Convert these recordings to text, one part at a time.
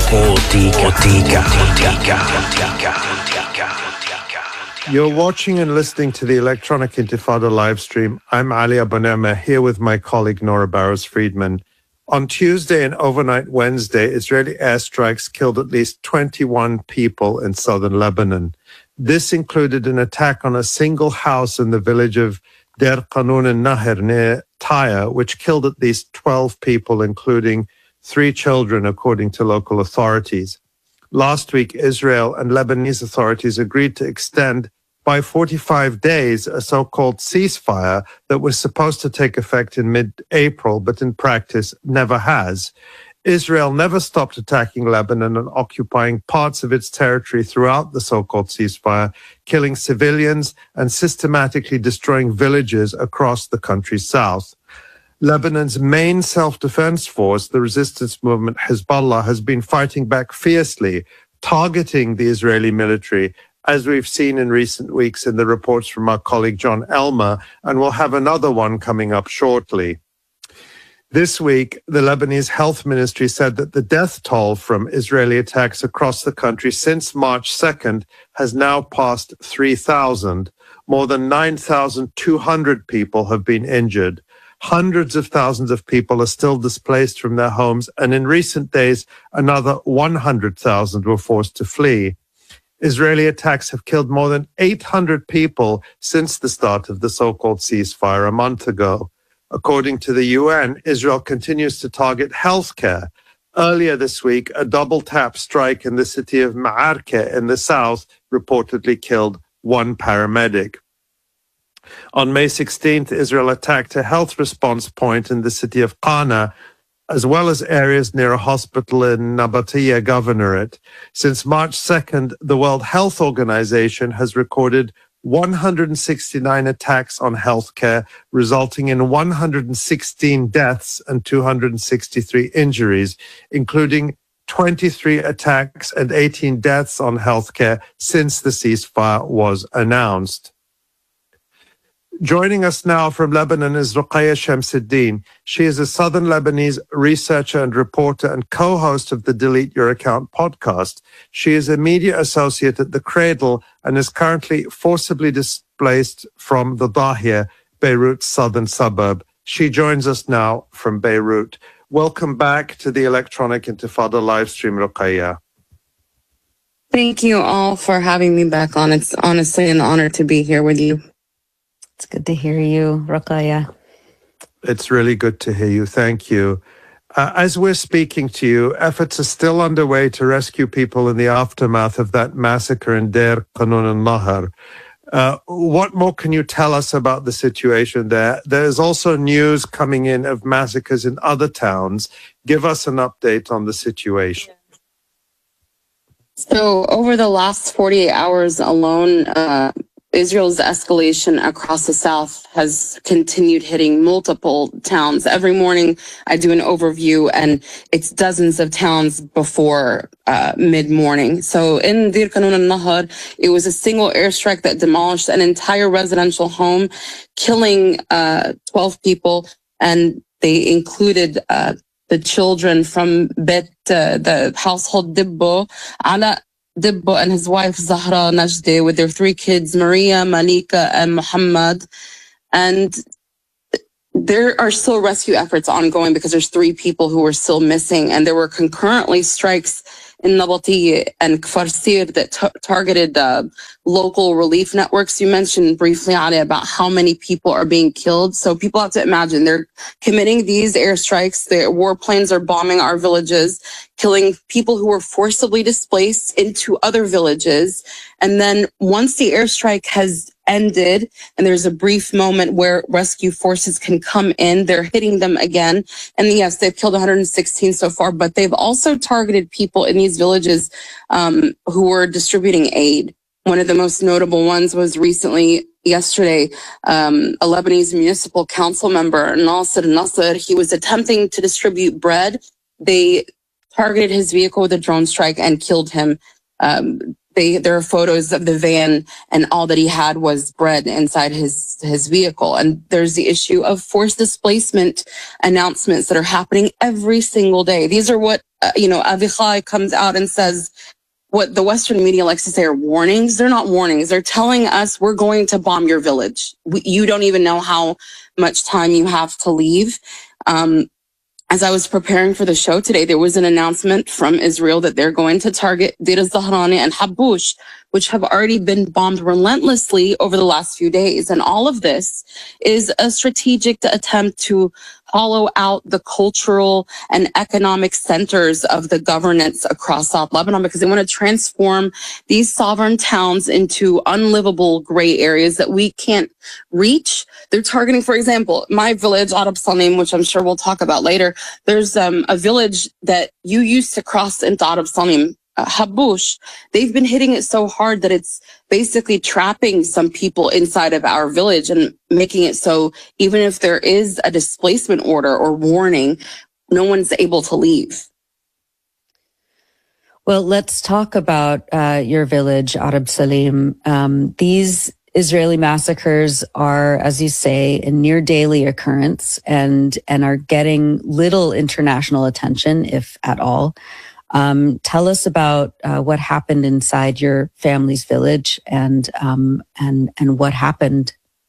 You're watching and listening to the Electronic Intifada live stream. I'm Ali Abunema, here with my colleague Nora Barrows-Friedman. On Tuesday and overnight Wednesday, Israeli airstrikes killed at least 21 people in southern Lebanon. This included an attack on a single house in the village of Der Qanun al-Nahr near Tyre, which killed at least 12 people, including 3 children, according to local authorities. Last week, Israel and Lebanese authorities agreed to extend by 45 days a so-called ceasefire that was supposed to take effect in mid-April, but in practice never has. Israel never stopped attacking Lebanon and occupying parts of its territory throughout the so-called ceasefire, killing civilians and systematically destroying villages across the country's south. Lebanon's main self-defense force, the resistance movement Hezbollah, has been fighting back fiercely, targeting the Israeli military, as we've seen in recent weeks in the reports from our colleague John Elmer, and we'll have another one coming up shortly. This week, the Lebanese Health Ministry said that the death toll from Israeli attacks across the country since March 2nd has now passed 3,000. More than 9,200 people have been injured. Hundreds of thousands of people are still displaced from their homes, and in recent days, another 100,000 were forced to flee. Israeli attacks have killed more than 800 people since the start of the so-called ceasefire a month ago. According to the UN, Israel continues to target healthcare. Earlier this week, a double-tap strike in the city of Ma'arke in the south reportedly killed 1 paramedic. On May 16th, Israel attacked a health response point in the city of Qana, as well as areas near a hospital in Nabateeh Governorate. Since March 2nd, the World Health Organization has recorded 169 attacks on healthcare, resulting in 116 deaths and 263 injuries, including 23 attacks and 18 deaths on healthcare since the ceasefire was announced. Joining us now from Lebanon is Ruqayya Shamsuddin. She is a Southern Lebanese researcher and reporter and co-host of the Delete Your Account podcast. She is a media associate at The Cradle and is currently forcibly displaced from the Dahia, Beirut's southern suburb. She joins us now from Beirut. Welcome back to the Electronic Intifada live stream, Ruqayya. Thank you all for having me back on. It's honestly an honor to be here with you. It's good to hear you, Ruqayya. It's really good to hear you. Thank you. As we're speaking to you, efforts are still underway to rescue people in the aftermath of that massacre in Der Qanun al-Nahr. What more can you tell us about the situation there? There's also news coming in of massacres in other towns. Give us an update on the situation. So over the last 48 hours alone, Israel's escalation across the south has continued hitting multiple towns. Every morning I do an overview and it's dozens of towns before mid-morning. So in Dir Qanun al-Nahr, it was a single airstrike that demolished an entire residential home, killing 12 people, and they included the children from the household Dibbo, Ala Dibbo and his wife Zahra Najdi with their 3 kids, Maria, Malika, and Muhammad. And there are still rescue efforts ongoing because there's 3 people who are still missing. And there were concurrently strikes in Nabateeh and Kfar Sir that targeted local relief networks. You mentioned briefly, Ali, about how many people are being killed. So people have to imagine they're committing these airstrikes. Their warplanes are bombing our villages, killing people who were forcibly displaced into other villages. And then once the airstrike has ended and there's a brief moment where rescue forces can come in, they're hitting them again. And yes, they've killed 116 so far, but they've also targeted people in these villages who were distributing aid. One of the most notable ones was yesterday, a Lebanese municipal council member, Nasser, he was attempting to distribute bread. They targeted his vehicle with a drone strike and killed him. there are photos of the van, and all that he had was bread inside his vehicle. And there's the issue of forced displacement announcements that are happening every single day. These are what, Avichai comes out and says, what the Western media likes to say are warnings. They're not warnings. They're telling us we're going to bomb your village. You don't even know how much time you have to leave. As I was preparing for the show today, there was an announcement from Israel that they're going to target Deir el-Zahrani and Habush, which have already been bombed relentlessly over the last few days. And all of this is a strategic attempt to hollow out the cultural and economic centers of the governance across South Lebanon, because they want to transform these sovereign towns into unlivable gray areas that we can't reach. They're targeting, for example, my village, Arab Salim, which I'm sure we'll talk about later. There's a village that you used to cross into Arab Salim, Habush. They've been hitting it so hard that it's basically trapping some people inside of our village and making it so even if there is a displacement order or warning, no one's able to leave. Well, let's talk about your village, Arab Salim. These Israeli massacres are, as you say, a near daily occurrence and are getting little international attention, if at all. Tell us about what happened inside your family's village and what happened.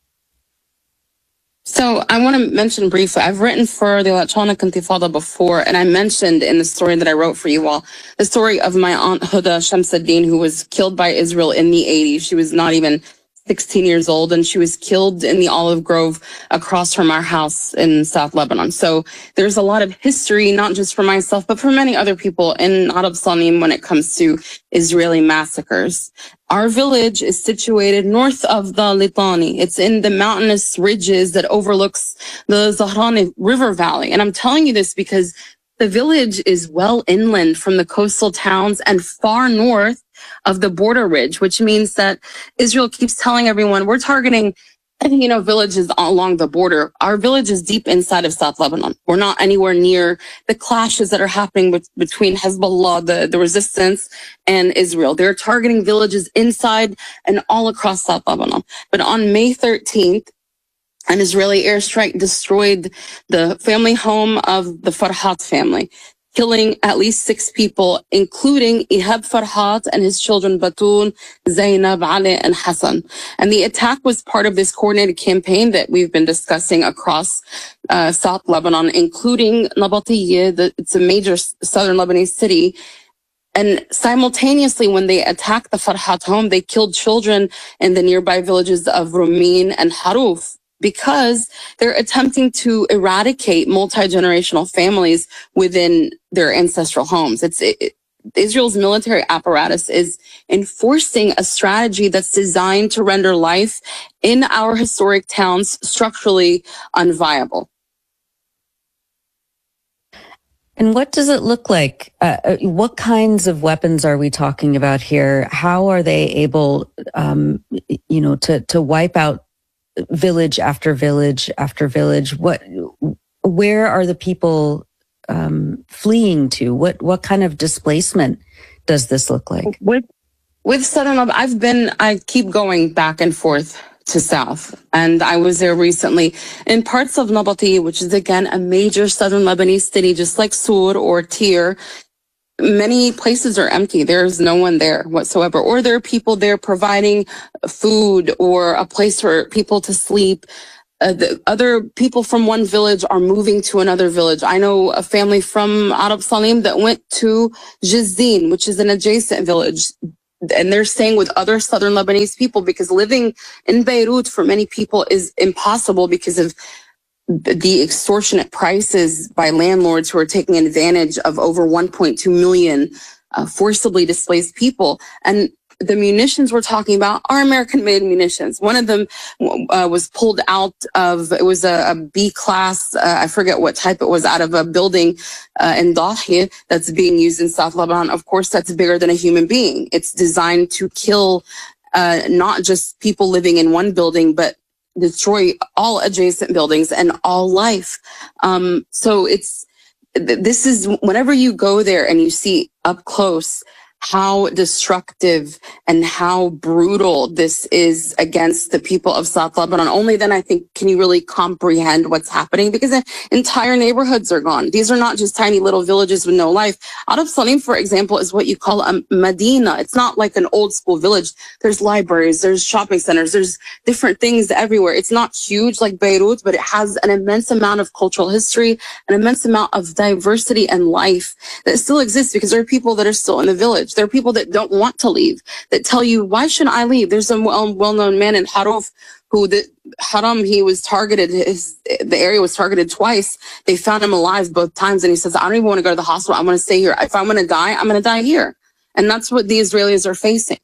So I want to mention briefly, I've written for the Electronic Intifada before, and I mentioned in the story that I wrote for you all, the story of my aunt Huda Shamsuddin, who was killed by Israel in the 80s. She was not even 16 years old, and she was killed in the olive grove across from our house in South Lebanon. So there's a lot of history, not just for myself, but for many other people in Arab Salim when it comes to Israeli massacres. Our village is situated north of the Litani. It's in the mountainous ridges that overlooks the Zahrani River Valley. And I'm telling you this because the village is well inland from the coastal towns and far north of the border ridge, which means that Israel keeps telling everyone we're targeting, villages along the border. Our village is deep inside of South Lebanon. We're not anywhere near the clashes that are happening between Hezbollah, the resistance, and Israel. They're targeting villages inside and all across South Lebanon. But on May 13th, an Israeli airstrike destroyed the family home of the Farhat family, killing at least 6 people, including Ihab Farhat and his children Batul, Zainab, Ali, and Hassan. And the attack was part of this coordinated campaign that we've been discussing across South Lebanon, including Nabatiyya. It's a major southern Lebanese city. And simultaneously, when they attacked the Farhat home, they killed children in the nearby villages of Rumin and Haruf, because they're attempting to eradicate multi-generational families within their ancestral homes. Israel's military apparatus is enforcing a strategy that's designed to render life in our historic towns structurally unviable. And what does it look like? What kinds of weapons are we talking about here? How are they able, to wipe out village after village after village? Where are the people fleeing to? What kind of displacement does this look like? With Southern Lebanon, I keep going back and forth to South, and I was there recently in parts of Nabatiyya, which is again a major Southern Lebanese city, just like Sur or Tyre. Many places are empty. There's no one there whatsoever. Or there are people there providing food or a place for people to sleep. The other people from one village are moving to another village. I know a family from Arab Salim that went to Jizin, which is an adjacent village. And they're staying with other Southern Lebanese people because living in Beirut for many people is impossible because of the extortionate prices by landlords who are taking advantage of over 1.2 million forcibly displaced people. And the munitions we're talking about are American-made munitions. One of them was pulled out of, it was a B-class, I forget what type it was, out of a building in Dahiya that's being used in South Lebanon. Of course, that's bigger than a human being. It's designed to kill not just people living in one building, but destroy all adjacent buildings and all life. So this is, whenever you go there and you see up close how destructive and how brutal this is against the people of South Lebanon. Only then I think can you really comprehend what's happening, because entire neighborhoods are gone. These are not just tiny little villages with no life. Arab Salim, for example, is what you call a Medina. It's not like an old school village. There's libraries, there's shopping centers, there's different things everywhere. It's not huge like Beirut, but it has an immense amount of cultural history, an immense amount of diversity and life that still exists, because there are people that are still in the village. There are people that don't want to leave, that tell you, why should I leave? There's a well-known man in Haruf who, he was targeted, the area was targeted twice. They found him alive both times. And he says, I don't even want to go to the hospital. I want to stay here. If I'm going to die, I'm going to die here. And that's what the Israelis are facing.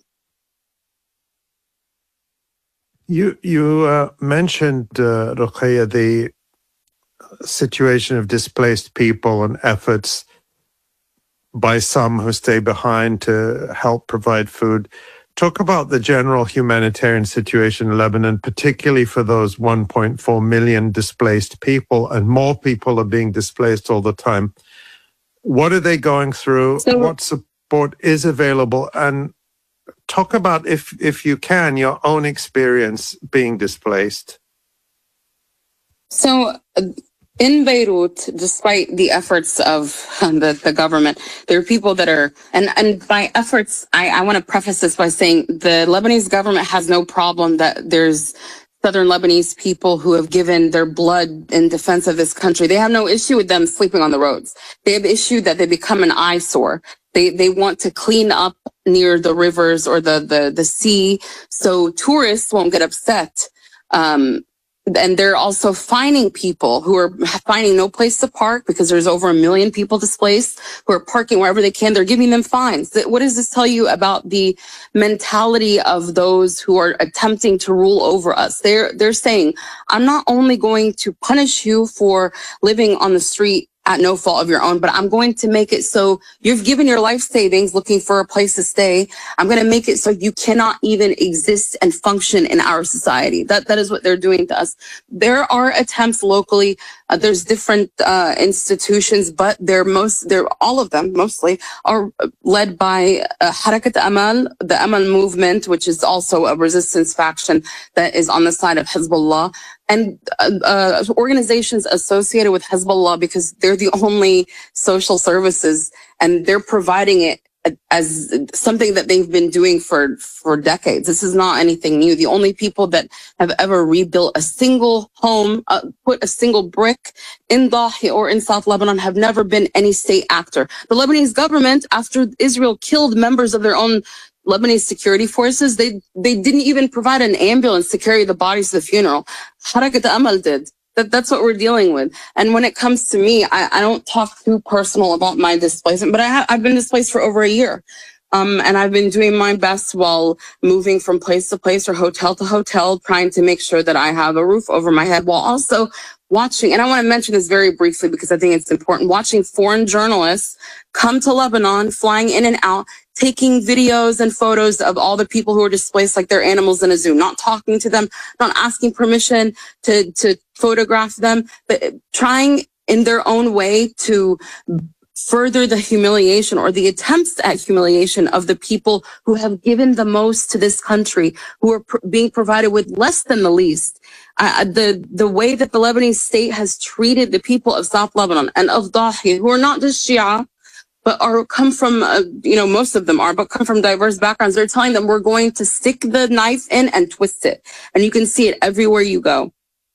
You mentioned, Ruqayya, the situation of displaced people and efforts by some who stay behind to help provide food. Talk about the general humanitarian situation in Lebanon, particularly for those 1.4 million displaced people, and more people are being displaced all the time. What are they going through? What support is available? And talk about, if you can, your own experience being displaced. So in Beirut, despite the efforts of the government, there are people that are, and by efforts, I want to preface this by saying the Lebanese government has no problem that there's Southern Lebanese people who have given their blood in defense of this country. They have no issue with them sleeping on the roads. They have issue that they become an eyesore. They want to clean up near the rivers or the sea so tourists won't get upset. And they're also fining people who are finding no place to park, because there's over 1 million people displaced who are parking wherever they can. They're giving them fines. What does this tell you about the mentality of those who are attempting to rule over us? They're saying, I'm not only going to punish you for living on the street at no fault of your own, but I'm going to make it so you've given your life savings looking for a place to stay. I'm going to make it so you cannot even exist and function in our society. That is what they're doing to us. There are attempts locally. There's different institutions, but all of them mostly are led by Harakat Amal, the Amal movement, which is also a resistance faction that is on the side of Hezbollah, and organizations associated with Hezbollah, because they're the only social services and they're providing it as something that they've been doing for decades. This is not anything new. The only people that have ever rebuilt a single home, put a single brick in Dahi or in South Lebanon, have never been any state actor. The Lebanese government, after Israel killed members of their own Lebanese security forces, they didn't even provide an ambulance to carry the bodies to the funeral. Harakat Amal did. That's what we're dealing with. And when it comes to me, I don't talk too personal about my displacement, but I've been displaced for over a year. And I've been doing my best while moving from place to place or hotel to hotel, trying to make sure that I have a roof over my head, while also watching, and I want to mention this very briefly because I think it's important, watching foreign journalists come to Lebanon, flying in and out, taking videos and photos of all the people who are displaced like they're animals in a zoo, not talking to them, not asking permission to photograph them, but trying in their own way to further the humiliation or the attempts at humiliation of the people who have given the most to this country, who are being provided with less than the least. The way that the Lebanese state has treated the people of South Lebanon and of Dahi, who are not just Shia, but come from, most of them are, but come from diverse backgrounds. They're telling them, we're going to stick the knife in and twist it. And you can see it everywhere you go.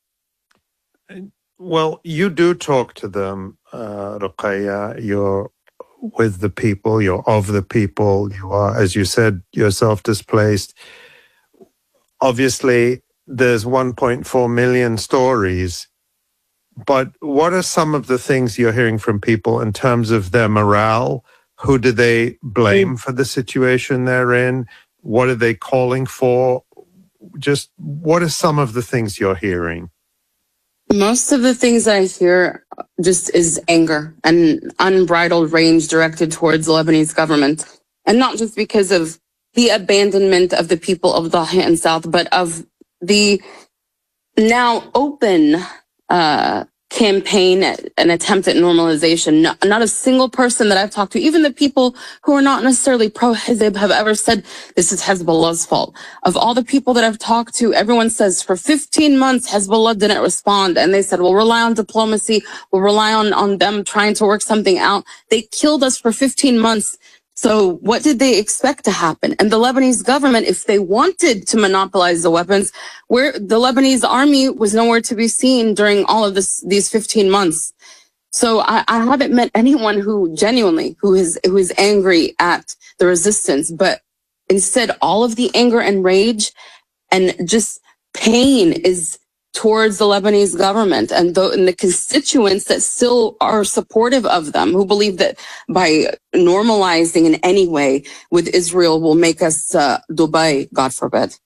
Well, you do talk to them, Ruqayya. You're with the people, you're of the people, you are, as you said, yourself displaced. Obviously, there's 1.4 million stories, but what are some of the things you're hearing from people in terms of their morale? Who do they blame for the situation they're in? What are they calling for? Just what are some of the things you're hearing? Most of the things I hear just is anger and unbridled rage directed towards the Lebanese government. And not just because of the abandonment of the people of Dahi and South, but of the now open campaign, an attempt at normalization. Not a single person that I've talked to, even the people who are not necessarily pro-Hizb, have ever said this is Hezbollah's fault. Of all the people that I've talked to, everyone says for 15 months, Hezbollah didn't respond. And they said, we'll rely on diplomacy. We'll rely on them trying to work something out. They killed us for 15 months. So what did they expect to happen? And the Lebanese government, if they wanted to monopolize the weapons, where the Lebanese army was nowhere to be seen during all of these 15 months. So I haven't met anyone who genuinely, who is angry at the resistance, but instead all of the anger and rage and just pain is towards the Lebanese government and the constituents that still are supportive of them, who believe that by normalizing in any way with Israel will make us Dubai, God forbid.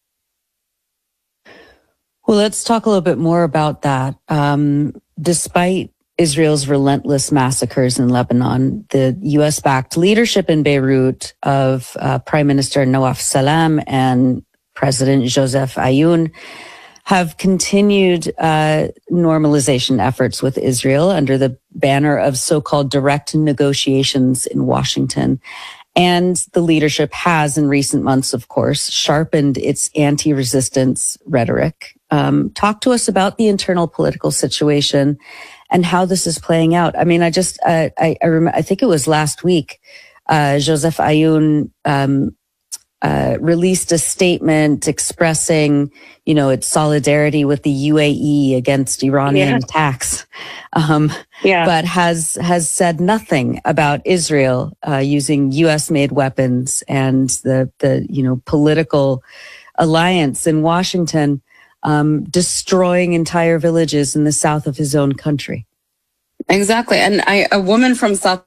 Well, let's talk a little bit more about that. Despite Israel's relentless massacres in Lebanon, the U.S.-backed leadership in Beirut of Prime Minister Nawaf Salam and President Joseph Ayoun have continued normalization efforts with Israel under the banner of so-called direct negotiations in Washington. And the leadership has, in recent months, of course, sharpened its anti-resistance rhetoric. Talk to us about the internal political situation and how this is playing out. I mean, I remember, I think it was last week, Joseph Ayoun released a statement expressing, its solidarity with the UAE against Iranian attacks, but has said nothing about Israel using U.S.-made weapons and the political alliance in Washington destroying entire villages in the south of his own country. Exactly, and a woman from South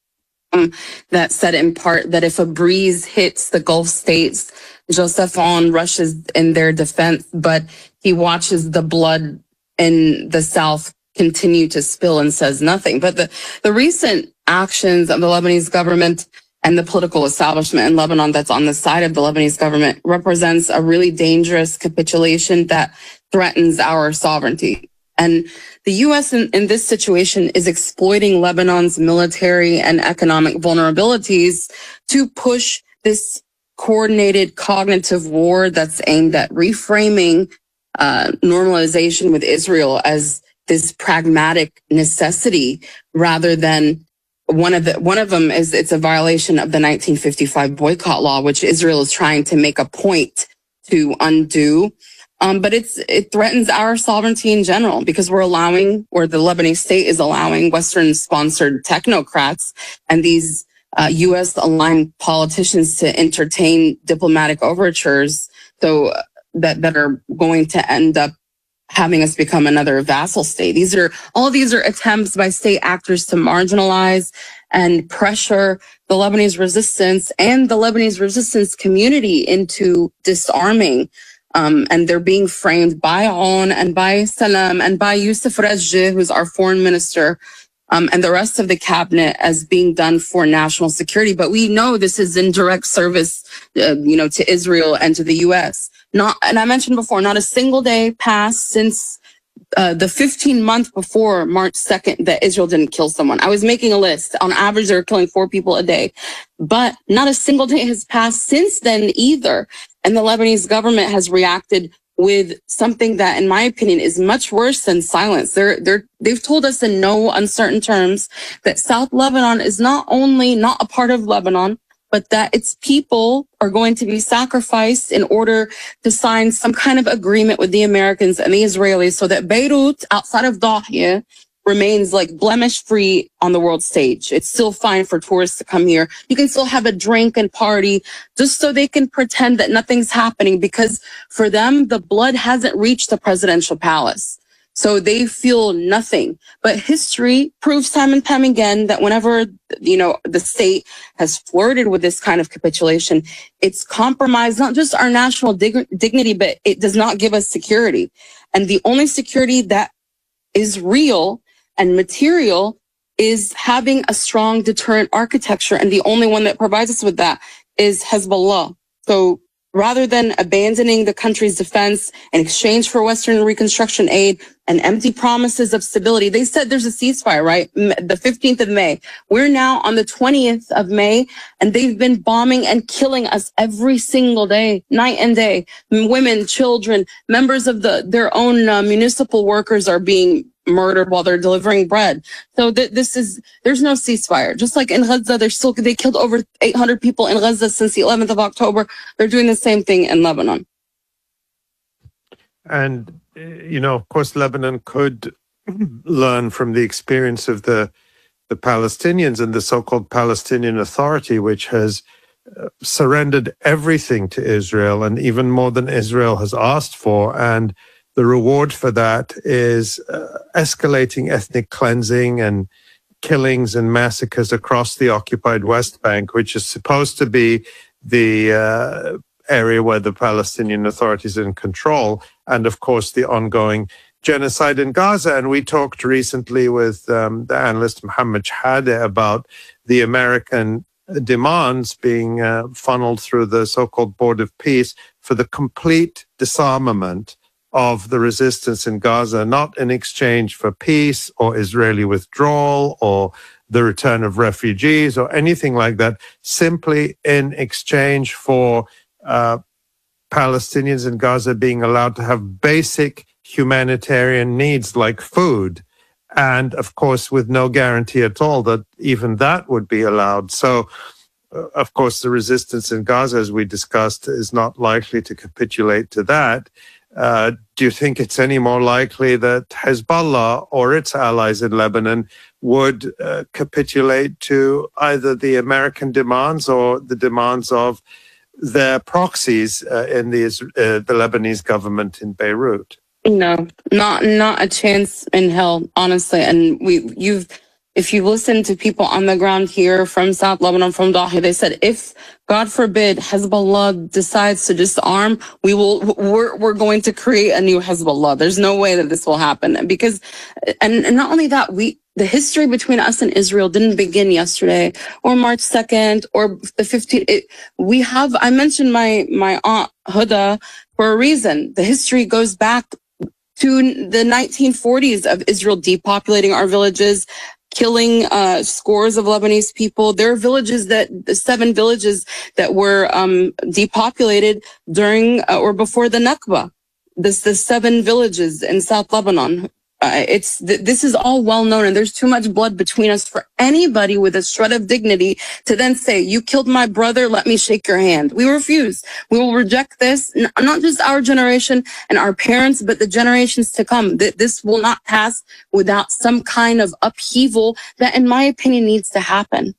that said in part that if a breeze hits the Gulf states, Joseph Aoun rushes in their defense, but he watches the blood in the south continue to spill and says nothing. But the recent actions of the Lebanese government and the political establishment in Lebanon that's on the side of the Lebanese government represents a really dangerous capitulation that threatens our sovereignty. And the U.S. in this situation is exploiting Lebanon's military and economic vulnerabilities to push this coordinated cognitive war that's aimed at reframing normalization with Israel as this pragmatic necessity rather than one of them is it's a violation of the 1955 boycott law, which Israel is trying to make a point to undo. But it threatens our sovereignty in general because we're allowing, or the Lebanese state is allowing, Western-sponsored technocrats and these U.S.-aligned politicians to entertain diplomatic overtures that are going to end up having us become another vassal state. All these are attempts by state actors to marginalize and pressure the Lebanese resistance and the Lebanese resistance community into disarming. And they're being framed by Aoun and by Salam and by Youssef Rajeh, who's our foreign minister, and the rest of the cabinet as being done for national security. But we know this is in direct service, to Israel and to the U.S. And I mentioned before, not a single day passed since the 15-month before March 2nd that Israel didn't kill someone. I was making a list. On average, they're killing 4 people a day. But not a single day has passed since then either. And the Lebanese government has reacted with something that, in my opinion, is much worse than silence. They've told us in no uncertain terms that South Lebanon is not only not a part of Lebanon, but that its people are going to be sacrificed in order to sign some kind of agreement with the Americans and the Israelis so that Beirut, outside of Dahia, remains like blemish-free on the world stage. It's still fine for tourists to come here. You can still have a drink and party just so they can pretend that nothing's happening because for them, the blood hasn't reached the presidential palace. So they feel nothing. But history proves time and time again that whenever, the state has flirted with this kind of capitulation, it's compromised not just our national dignity, but it does not give us security. And the only security that is real and material is having a strong deterrent architecture. And the only one that provides us with that is Hezbollah. So rather than abandoning the country's defense in exchange for Western reconstruction aid and empty promises of stability. They said there's a ceasefire, right? The 15th of May. We're now on the 20th of May, and they've been bombing and killing us every single day, night and day. Women, children, members of their own municipal workers are being murdered while they're delivering bread. So there's no ceasefire. Just like in Gaza, they killed over 800 people in Gaza since the 11th of October. They're doing the same thing in Lebanon. And, of course, Lebanon could learn from the experience of the Palestinians and the so-called Palestinian Authority, which has surrendered everything to Israel, and even more than Israel has asked for. And the reward for that is escalating ethnic cleansing and killings and massacres across the occupied West Bank, which is supposed to be the area where the Palestinian Authority is in control, and of course the ongoing genocide in Gaza. And we talked recently with the analyst Mohammed Shahade about the American demands being funneled through the so-called Board of Peace for the complete disarmament of the resistance in Gaza, not in exchange for peace or Israeli withdrawal or the return of refugees or anything like that, simply in exchange for Palestinians in Gaza being allowed to have basic humanitarian needs like food. And of course, with no guarantee at all that even that would be allowed. So, of course, the resistance in Gaza, as we discussed, is not likely to capitulate to that. Do you think it's any more likely that Hezbollah or its allies in Lebanon would capitulate to either the American demands or the demands of their proxies in the Lebanese government in Beirut? No, not a chance in hell, honestly. And if you listen to people on the ground here from South Lebanon, from Dahi, they said, if God forbid Hezbollah decides to disarm, we're going to create a new Hezbollah. There's no way that this will happen because, and not only that, the history between us and Israel didn't begin yesterday or March 2nd or the 15th. I mentioned my aunt Huda for a reason. The history goes back to the 1940s of Israel depopulating our villages, killing scores of Lebanese people. There are the 7 villages that were depopulated during or before the Nakba. The 7 villages in South Lebanon. This is all well known, and there's too much blood between us for anybody with a shred of dignity to then say, you killed my brother, let me shake your hand. We refuse. We will reject this, not just our generation and our parents, but the generations to come. This will not pass without some kind of upheaval that, in my opinion, needs to happen.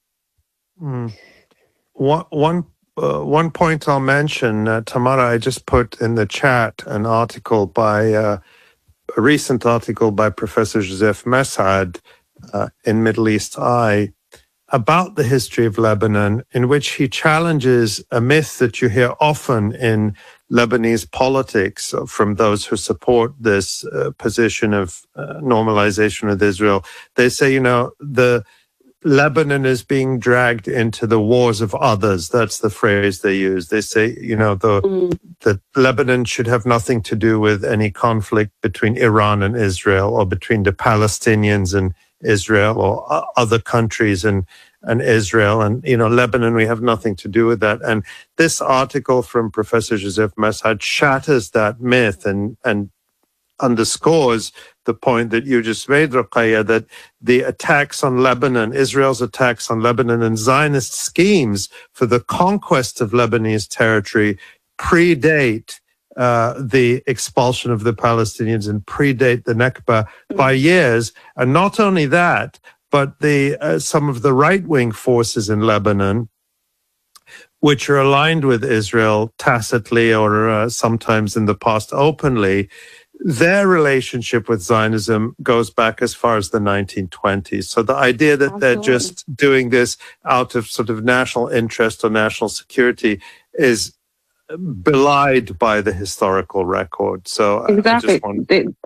One point I'll mention, Tamara, I just put in the chat an article by a recent article by Professor Joseph Mesad in Middle East Eye about the history of Lebanon, in which he challenges a myth that you hear often in Lebanese politics from those who support this position of normalization with Israel. They say, the Lebanon is being dragged into the wars of others. That's the phrase they use. They say, that Lebanon should have nothing to do with any conflict between Iran and Israel or between the Palestinians and Israel or other countries and Israel. And, Lebanon, we have nothing to do with that. And this article from Professor Joseph Mesad shatters that myth and underscores the point that you just made, Roqaya, that the attacks on Lebanon, Israel's attacks on Lebanon and Zionist schemes for the conquest of Lebanese territory predate the expulsion of the Palestinians and predate the Nakba by years. And not only that, but some of the right-wing forces in Lebanon, which are aligned with Israel tacitly or sometimes in the past openly, their relationship with Zionism goes back as far as the 1920s. So the idea that they're just doing this out of sort of national interest or national security is belied by the historical record. So exactly.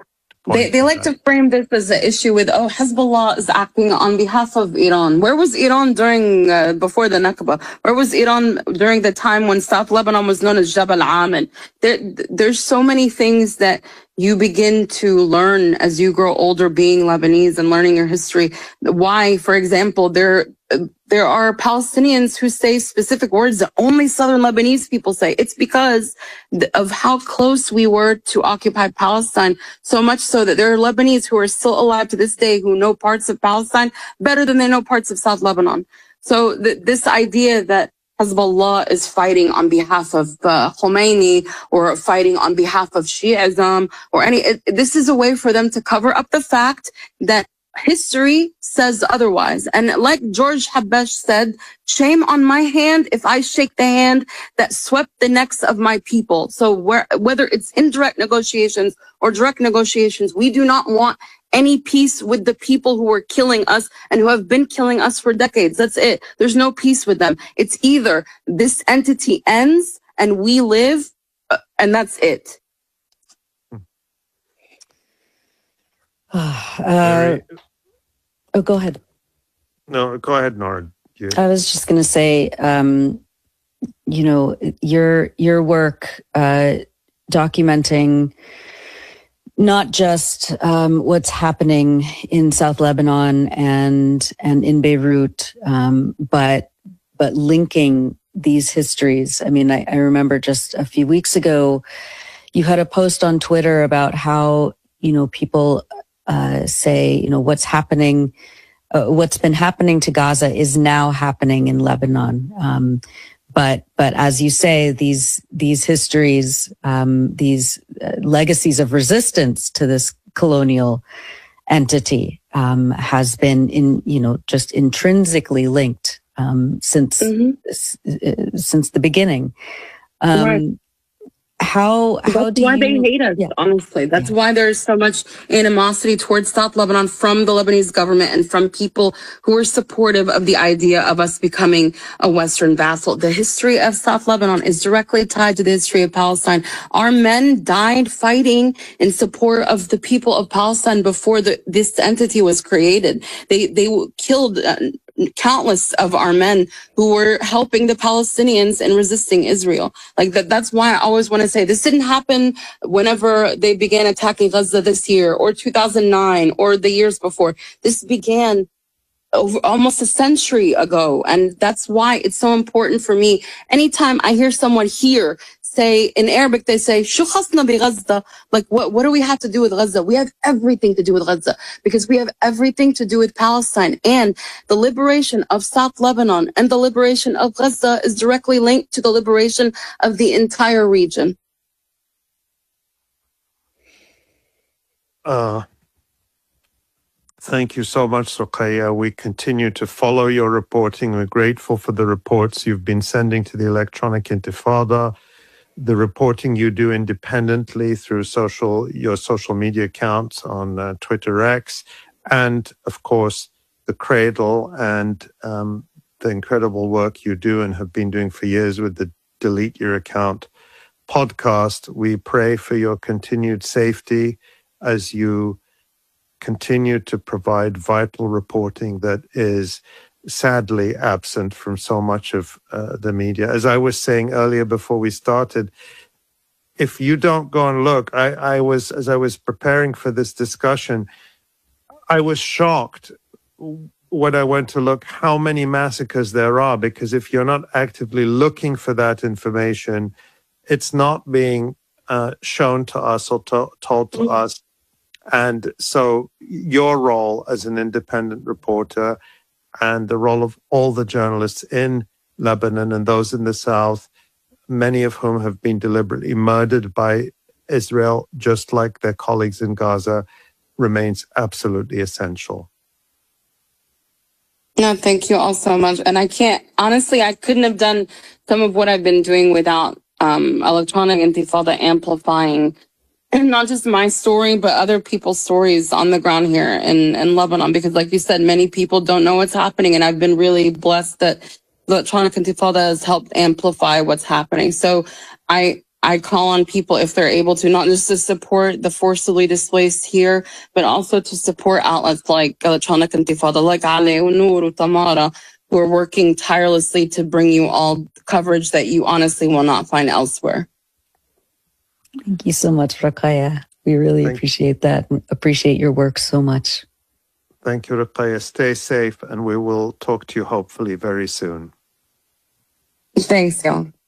point. They like to frame this as an issue with, oh, Hezbollah is acting on behalf of Iran. Where was Iran during, before the Nakba? Where was Iran during the time when South Lebanon was known as Jabal Amin? There's so many things that you begin to learn as you grow older being Lebanese and learning your history. Why, for example, there are Palestinians who say specific words that only Southern Lebanese people say. It's because of how close we were to occupied Palestine, so much so that there are Lebanese who are still alive to this day who know parts of Palestine better than they know parts of South Lebanon. So this idea that Hezbollah is fighting on behalf of Khomeini or fighting on behalf of Shi'ism or this is a way for them to cover up the fact that history says otherwise. And like George Habash said, shame on my hand if I shake the hand that swept the necks of my people. So whether it's indirect negotiations or direct negotiations, we do not want any peace with the people who are killing us and who have been killing us for decades. That's it. There's no peace with them. It's either this entity ends and we live, and that's it. Go ahead. No, go ahead, Nora. I was just going to say, your work documenting not just what's happening in South Lebanon and in Beirut, but linking these histories. I mean, I remember just a few weeks ago, you had a post on Twitter about how, people say, what's happening, what's been happening to Gaza is now happening in Lebanon. But as you say, these histories, these legacies of resistance to this colonial entity has been just intrinsically linked since the beginning. Right. How do why you, they hate us, honestly. That's why there's so much animosity towards South Lebanon from the Lebanese government and from people who are supportive of the idea of us becoming a Western vassal. The history of South Lebanon is directly tied to the history of Palestine. Our men died fighting in support of the people of Palestine before this entity was created. They killed countless of our men who were helping the Palestinians in resisting Israel. Like that's why I always want to say this didn't happen whenever they began attacking Gaza this year or 2009 or the years before. This began over almost a century ago. And that's why it's so important for me. Anytime I hear someone here say in Arabic, they say, "Shu khasna bi Gaza?" Like, what do we have to do with Gaza? We have everything to do with Gaza because we have everything to do with Palestine. And the liberation of South Lebanon and the liberation of Gaza is directly linked to the liberation of the entire region. Thank you so much, Roqeya. We continue to follow your reporting. We're grateful for the reports you've been sending to the Electronic Intifada, the reporting you do independently through your social media accounts on Twitter X, and of course the Cradle and the incredible work you do and have been doing for years with the Delete Your Account podcast. We pray for your continued safety as you continue to provide vital reporting that is sadly absent from so much of the media. As I was saying earlier before we started, if you don't go and look, as I was preparing for this discussion, I was shocked when I went to look how many massacres there are, because if you're not actively looking for that information, it's not being shown to us or told to us. And so your role as an independent reporter and the role of all the journalists in Lebanon and those in the South, many of whom have been deliberately murdered by Israel, just like their colleagues in Gaza, remains absolutely essential. No, thank you all so much. And I couldn't have done some of what I've been doing without Electronic Intifada amplifying not just my story, but other people's stories on the ground here in Lebanon. Because like you said, many people don't know what's happening. And I've been really blessed that the Electronic Intifada has helped amplify what's happening. So I I call on people, if they're able to, not just to support the forcibly displaced here, but also to support outlets like Electronic Intifada, like Ale, Noor, Tamara, who are working tirelessly to bring you all coverage that you honestly will not find elsewhere. Thank you so much, Rakaya. We really appreciate that and appreciate your work so much. Thank you, Rakaya. Stay safe, and we will talk to you hopefully very soon. Thanks, y'all.